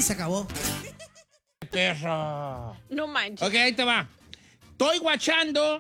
se acabó. Perro. No manches. Ok, ahí te va. Estoy guachando.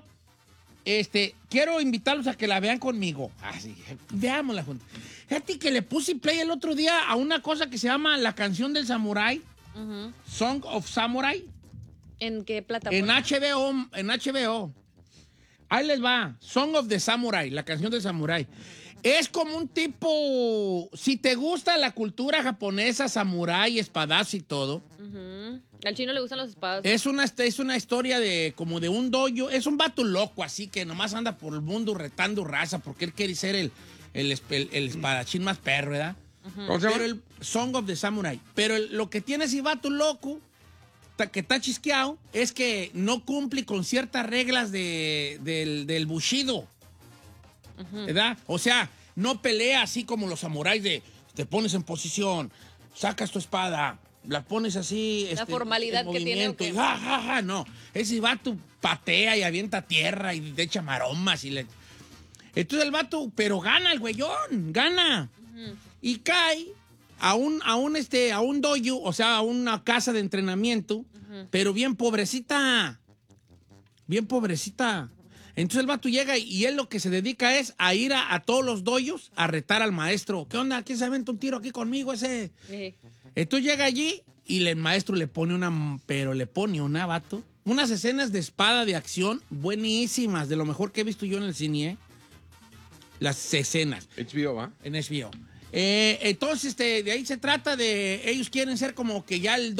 Quiero invitarlos a que la vean conmigo. Así, veámosla juntos. Fíjate que le puse play el otro día a una cosa que se llama La Canción del Samurái. Song of Samurai. ¿En qué plataforma? En HBO. Ahí les va. Song of the Samurai, la canción del samurái. Es como un tipo... Si te gusta la cultura japonesa, samurái, espadazo y todo. Al chino le gustan los espadas. Es una historia de como de un dojo. Es un vato loco, así que nomás anda por el mundo retando raza porque él quiere ser el espadachín más perro, ¿verdad? Pero el Song of the Samurai. Pero lo que tiene ese vato loco, que está chisqueado, es que no cumple con ciertas reglas del bushido. ¿Verdad? O sea, no pelea así como los samuráis de te pones en posición, sacas tu espada, la pones así. La formalidad que tiene. Y ja, ja, ja, no. Ese vato patea y avienta tierra y le echa maromas y le... Entonces el vato, pero gana el güeyón, gana. Y cae a un dojo, o sea, a una casa de entrenamiento, pero bien pobrecita. Bien pobrecita. Entonces el vato llega y él lo que se dedica es a ir a todos los dojos a retar al maestro. ¿Qué onda? ¿Quién se aventa un tiro aquí conmigo ese? Entonces llega allí y el maestro le pone una, vato. Unas escenas de espada de acción buenísimas, de lo mejor que he visto yo en el cine, ¿eh? Las escenas. HBO, ¿va? En HBO. Entonces, de ahí se trata de... Ellos quieren ser como que ya el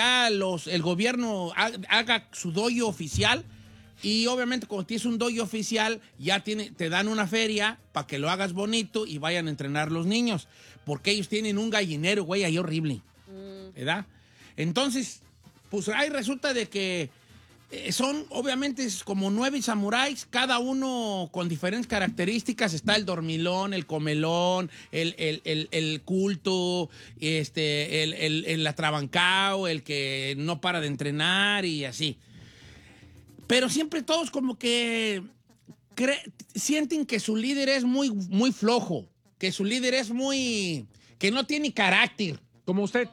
gobierno haga su dojo oficial. Y obviamente cuando tienes un dojo oficial, te dan una feria para que lo hagas bonito y vayan a entrenar los niños. Porque ellos tienen un gallinero, güey, ahí horrible. ¿Verdad? Entonces, pues ahí resulta de que son, obviamente, como 9 samuráis, cada uno con diferentes características. Está el dormilón, el comelón, el culto, el atrabancao, el que no para de entrenar y así. Pero siempre todos como que sienten que su líder es muy, muy flojo, que su líder es que no tiene carácter. Como usted.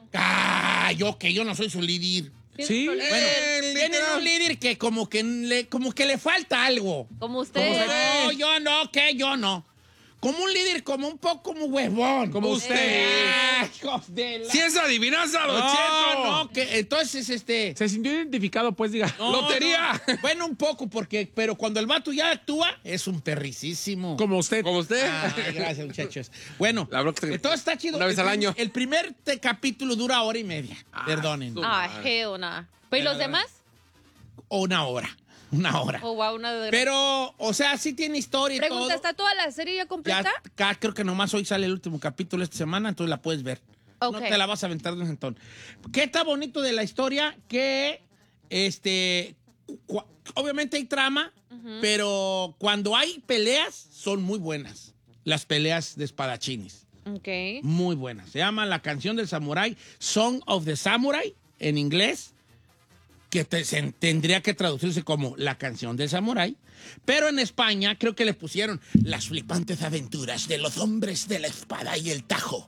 Yo no soy su líder. Sí. Bueno, tienen un líder que como que le falta algo. Como usted. No, yo no. Como un líder, como un poco como huevón. Como usted. Si es adivinanza, Don Cheto. No, que entonces Se sintió identificado, pues, diga. ¡Lotería! No. Bueno, un poco, pero cuando el vato ya actúa, es un perricísimo. Como usted. Como usted. Ay, gracias, muchachos. Bueno, La bronca entonces está chido. una vez al año. El primer capítulo dura 1:30. Perdonen. Hell nah. ¿Pues los demás? O 1 hora. 1 hora. Oh, wow, una de... Pero, o sea, sí tiene historia y Pregunta, todo. ¿está toda la serie ya completa? Creo que nomás hoy sale el último capítulo esta semana, entonces la puedes ver. Ok. No te la vas a aventar de un sentón. ¿Qué está bonito de la historia? Que, obviamente hay trama, pero cuando hay peleas, son muy buenas. Las peleas de espadachines. Ok. Muy buenas. Se llama La Canción del Samurái, Song of the Samurai, en inglés, que tendría que traducirse como La Canción del Samurái. Pero en España creo que le pusieron Las flipantes aventuras de los hombres de la espada y el tajo.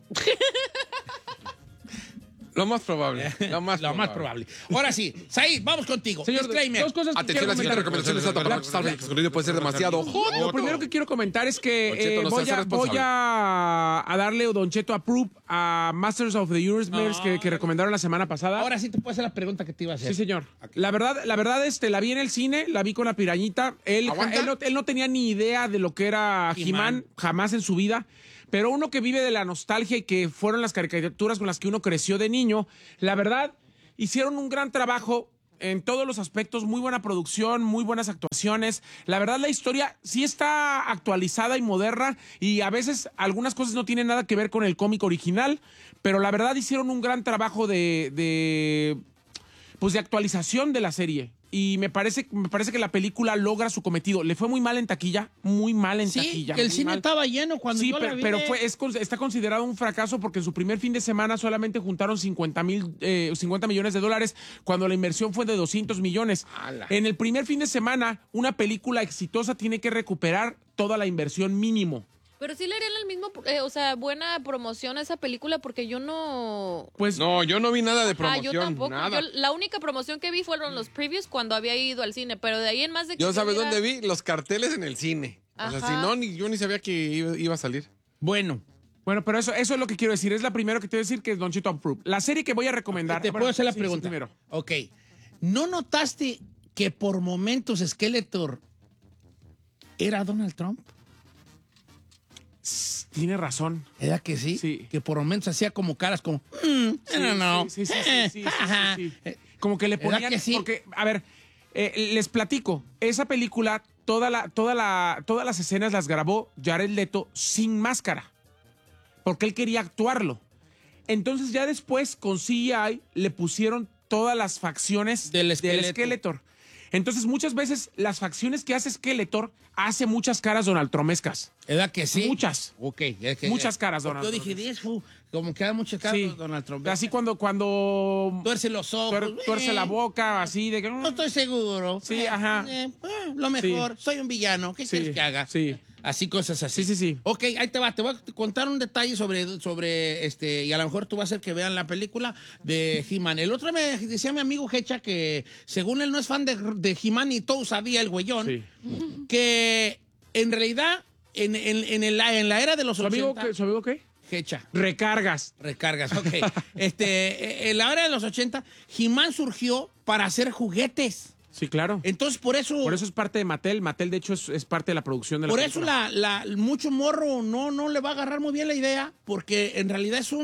Lo más probable. Lo más probable. Ahora sí, Said, vamos contigo. Señor, Disclaimer. 2 cosas que Atención, la siguiente recomendación es apta para que estar escondido puede ser demasiado joto. Lo primero que quiero comentar es que Don Cheto, no se voy hace a responsable. darle Don Cheto approve a Masters of the Universe que recomendaron la semana pasada. Ahora sí te puedo hacer la pregunta que te iba a hacer. Sí, señor. La verdad, la vi en el cine, la vi con la pirañita. Él no tenía ni idea de lo que era He-Man, jamás en su vida. Pero uno que vive de la nostalgia y que fueron las caricaturas con las que uno creció de niño, la verdad, hicieron un gran trabajo en todos los aspectos, muy buena producción, muy buenas actuaciones. La verdad, la historia sí está actualizada y moderna y a veces algunas cosas no tienen nada que ver con el cómic original, pero la verdad hicieron un gran trabajo de actualización de la serie. Y me parece que la película logra su cometido. Le fue muy mal en taquilla, Sí, el cine estaba lleno cuando Sí, yo la vi. pero está considerado un fracaso porque en su primer fin de semana solamente juntaron 50 millones de dólares cuando la inversión fue de 200 millones. ¡Hala! En el primer fin de semana, una película exitosa tiene que recuperar toda la inversión mínimo. Pero sí le harían el mismo, o sea, buena promoción a esa película porque yo no... Pues No, yo no vi nada de Ah, promoción. yo tampoco. Nada. La única promoción que vi fueron los previews cuando había ido al cine, pero de ahí en más de que Yo, ¿sabes viera- dónde vi? Los carteles en el cine. O sea, Ajá. si no, yo ni sabía que iba a salir. Bueno, pero eso es lo que quiero decir. Es la primera que te voy a decir que es Don Chito Approve. La serie que voy a recomendar. te puedo hacer la Sí, pregunta. sí, primero. Ok. ¿No notaste que por momentos Skeletor era Donald Trump? Tiene razón. ¿Era que sí? Sí. Que por momentos hacía como caras como, no. Sí. Como que le ¿Verdad ponían. que sí? Porque, a ver, les platico. Esa película, todas las escenas las grabó Jared Leto sin máscara. Porque él quería actuarlo. Entonces, ya después, con CGI, le pusieron todas las facciones Del esqueleto. Skeletor. Entonces, muchas veces, las facciones que hace Skeletor hace muchas caras Donald Trumescas. ¿Era que sí? Muchas. Ok. Es que, Muchas caras, Donald Yo dije, Trump. como que eran muchas caras Sí. Donald Trump. Así cuando Tuerce los ojos. tuerce la boca, así de que... No estoy seguro. Sí, ajá. Lo mejor. Soy un villano. ¿Qué Sí, quieres que haga? sí. Así, cosas así. Sí. Ok, ahí te va. Te voy a contar un detalle sobre y a lo mejor tú vas a hacer que vean la película de He-Man. El otro me decía mi amigo Hecha que según él no es fan de He-Man y todo sabía el güeyón, Sí. que en realidad en la era de los ¿Su amigo 80... ¿Su amigo qué? Hecha. Recargas. Recargas, ok. En la era de los 80, He-Man surgió para hacer juguetes. Sí, claro. Entonces, por eso Es parte de Mattel. Mattel, de hecho, es parte de la producción de la por eso película. mucho morro no le va a agarrar muy bien la idea, porque en realidad es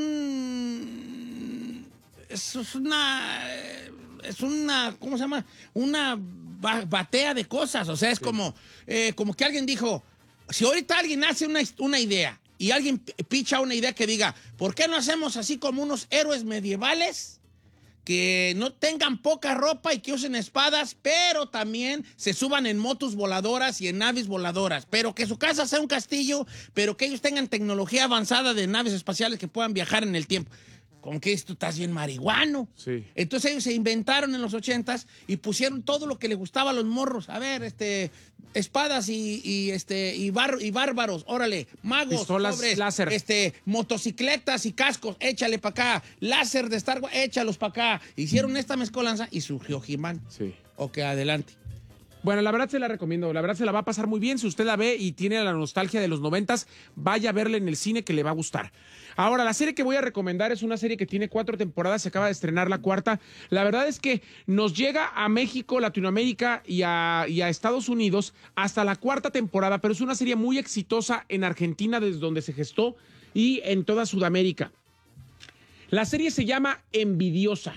una, ¿cómo se llama? Una batea de cosas. O sea, es como que alguien dijo, si ahorita alguien hace una idea y alguien picha una idea que diga, ¿por qué no hacemos así como unos héroes medievales? Que no tengan poca ropa y que usen espadas, pero también se suban en motos voladoras y en naves voladoras. Pero que su casa sea un castillo, pero que ellos tengan tecnología avanzada de naves espaciales que puedan viajar en el tiempo. Como que esto estás bien marihuano. Sí. Entonces ellos se inventaron en los 80s y pusieron todo lo que les gustaba a los morros. A ver, espadas y bárbaros, órale, magos, Pistolas láser. motocicletas y cascos, échale para acá, láser de Star Wars, échalos para acá. Hicieron esta mezcolanza y surgió He-Man. Sí. Ok, adelante. Bueno, la verdad se la recomiendo. La verdad se la va a pasar muy bien. Si usted la ve y tiene la nostalgia de los 90s, vaya a verla en el cine que le va a gustar. Ahora, la serie que voy a recomendar es una serie que tiene 4 temporadas. Se acaba de estrenar la 4ª. La verdad es que nos llega a México, Latinoamérica y a Estados Unidos hasta la 4ª temporada, pero es una serie muy exitosa en Argentina, desde donde se gestó, y en toda Sudamérica. La serie se llama Envidiosa.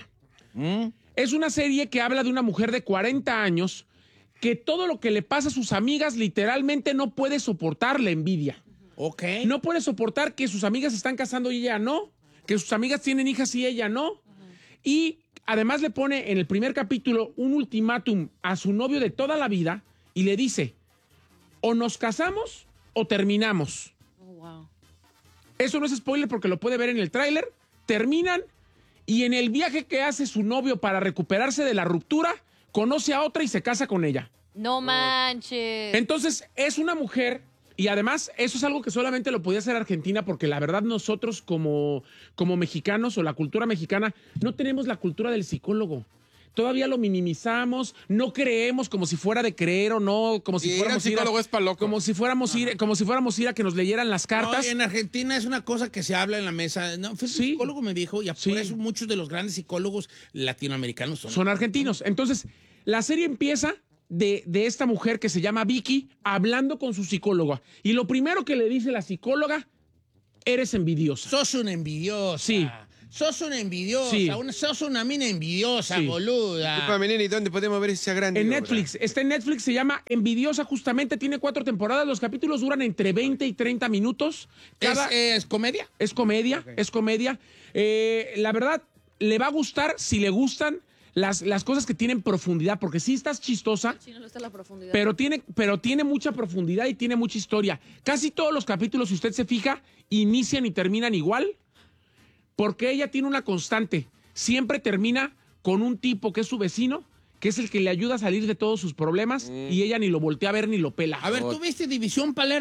Es una serie que habla de una mujer de 40 años que todo lo que le pasa a sus amigas literalmente no puede soportar la envidia. Ok. No puede soportar que sus amigas se están casando y ella no, que sus amigas tienen hijas y ella no. Y además le pone en el primer capítulo un ultimátum a su novio de toda la vida y le dice, o nos casamos o terminamos. Oh, wow. Eso no es spoiler porque lo puede ver en el tráiler. Terminan y en el viaje que hace su novio para recuperarse de la ruptura, conoce a otra y se casa con ella. No manches. Entonces, es una mujer, y además eso es algo que solamente lo podía hacer Argentina, porque la verdad nosotros como mexicanos o la cultura mexicana no tenemos la cultura del psicólogo. Todavía lo minimizamos, no creemos como si fuera de creer o no, como si fuéramos el psicólogo es pa' loco. como si fuéramos ir a que nos leyeran las cartas. No, en Argentina es una cosa que se habla en la mesa. No, fue un Sí. psicólogo me dijo, y Sí. por eso muchos de los grandes psicólogos latinoamericanos Son argentinos. Entonces, la serie empieza de esta mujer que se llama Vicky hablando con su psicóloga. Y lo primero que le dice la psicóloga, eres envidiosa. Sos una envidiosa. Sí. Sos una envidiosa. Sí. Sos una mina envidiosa, Sí. boluda. Disculpame, nene, ¿dónde podemos ver esa gran En obra? Netflix. Está en Netflix, se llama Envidiosa justamente, tiene 4 temporadas. Los capítulos duran entre 20 y 30 minutos. ¿Es comedia? Es comedia, es comedia. La verdad, le va a gustar si le gustan las cosas que tienen profundidad, porque sí estás chistosa, Sí, no está la profundidad. pero tiene mucha profundidad y tiene mucha historia. Casi todos los capítulos, si usted se fija, inician y terminan igual, porque ella tiene una constante. Siempre termina con un tipo que es su vecino, que es el que le ayuda a salir de todos sus problemas, y ella ni lo voltea a ver ni lo pela. A ver, ¿tú viste División Palermo?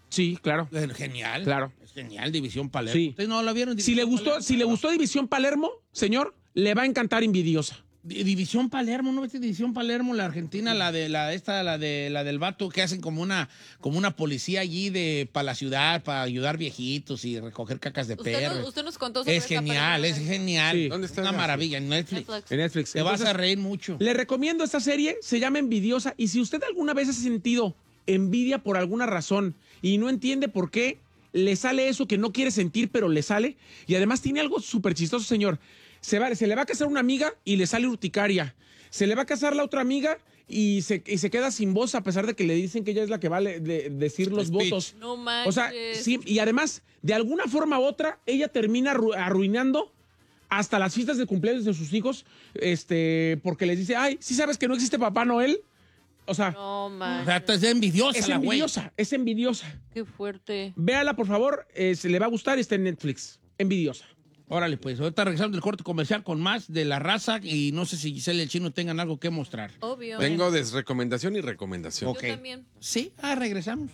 Sí, claro. Genial. Claro. Es genial, División Palermo. Sí. ¿Ustedes no la vieron? Si le gustó División Palermo, señor, le va a encantar Envidiosa. División Palermo, ¿no viste División Palermo? La Argentina, la del vato que hacen como una policía allí para la ciudad, para ayudar viejitos y recoger cacas de perro. Usted nos contó sobre Es genial. Sí. ¿Dónde está? Una maravilla en Netflix. En Netflix. Te vas Entonces, a reír mucho. le recomiendo esta serie, se llama Envidiosa, y si usted alguna vez ha sentido envidia por alguna razón y no entiende por qué, le sale eso que no quiere sentir, pero le sale, y además tiene algo súper chistoso, señor. Se le va a casar una amiga y le sale urticaria. Se le va a casar la otra amiga y se queda sin voz a pesar de que le dicen que ella es la que va a decir los Speech. votos. No manches. O sea, sí, y además, de alguna forma u otra, ella termina arruinando hasta las fiestas de cumpleaños de sus hijos, porque les dice, ay, ¿sí sabes que no existe Papá Noel? O sea, No O manches. sea, es envidiosa es la güey. envidiosa, es envidiosa. Qué fuerte. Véala, por favor, se le va a gustar, está en Netflix. Envidiosa. Órale, pues, ahorita regresamos del corte comercial con más de La Raza y no sé si Giselle y el Chino tengan algo que mostrar. Obvio. Tengo desrecomendación y recomendación. Ok. Yo también. Sí, regresamos.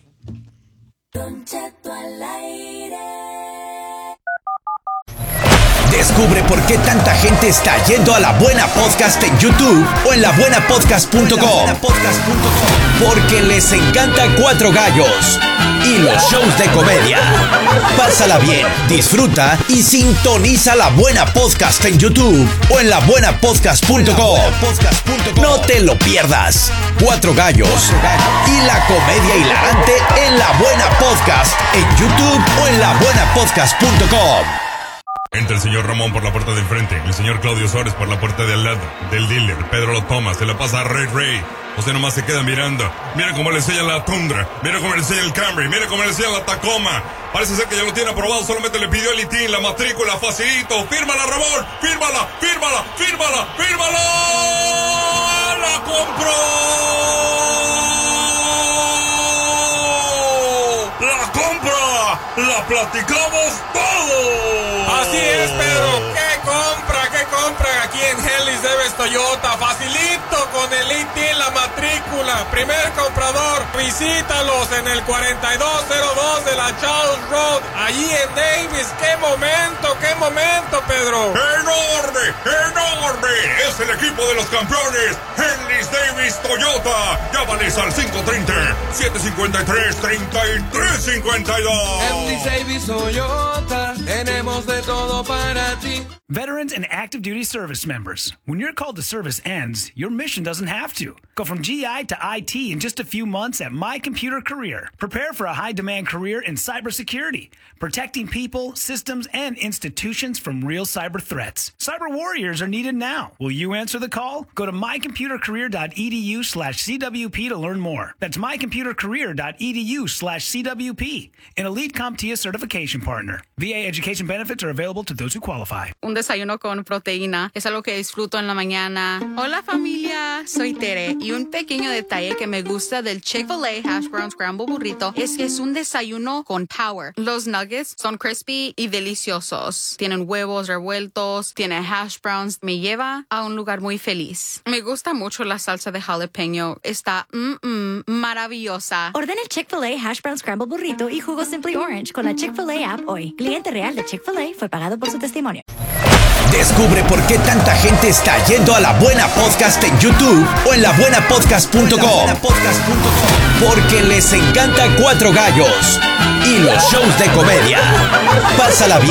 Descubre por qué tanta gente está yendo a La Buena Podcast en YouTube o en labuenapodcast.com. Porque les encanta Cuatro Gallos y los shows de comedia. Pásala bien, disfruta y sintoniza La Buena Podcast en YouTube o en labuenapodcast.com. No te lo pierdas. Cuatro Gallos y la comedia hilarante en La Buena Podcast en YouTube o en labuenapodcast.com. Entra el señor Ramón por la puerta de enfrente, el señor Claudio Suárez por la puerta de al lado, del dealer, Pedro lo toma, se la pasa a Rey. Usted nomás se queda mirando. Mira cómo le enseña la Tundra, mira cómo le enseña el Camry, mira cómo le enseña la Tacoma. Parece ser que ya lo tiene aprobado, solamente le pidió el ITIN, la matrícula, facilito. Fírmala, Ramón, fírmala. ¡La compró! ¡La compra! ¡La platicamos todo! Así es, Pedro. ¿Qué compra aquí en Hellis Debes Toyota? Facilito con el ITIN, la matrícula. Primer comprador, visítalos en el 4202 de la Charles Road, allí en Davis. ¡Qué momento, Pedro! ¡Enorme! Es el equipo de los campeones, Henley Davis Toyota. Llámales al 530-753-3352. Henry Davis Toyota, tenemos de todo para ti. Veterans and active duty service members, when your call to service ends, your mission doesn't have to. Go from GI to IT in just a few months at My Computer Career. Prepare for a high-demand career in cybersecurity, protecting people, systems, and institutions from real cyber threats. Cyber warriors are needed now. Will you answer the call? Go to mycomputercareer.edu/CWP to learn more. That's mycomputercareer.edu/CWP, an elite CompTIA certification partner. VA education benefits are available to those who qualify. Un desayuno con proteína es algo que disfruto en la mañana. Hola familia, soy Tere y un pequeño detalle que me gusta del Chick-fil-A Hash Brown Scramble Burrito es que es un desayuno con power. Los nuggets son crispy y deliciosos. Tienen huevos revueltos, tiene hash browns. Me lleva a un lugar muy feliz. Me gusta mucho la salsa de jalapeño. Está maravillosa. Ordena el Chick-fil-A Hash Brown Scramble Burrito y jugo Simply Orange con la Chick-fil-A app hoy. Cliente real de Chick-fil-A fue pagado por su testimonio. Descubre por qué tanta gente está yendo a La Buena Podcast en YouTube o en labuenapodcast.com. Porque les encanta Cuatro Gallos y los shows de comedia. Pásala bien,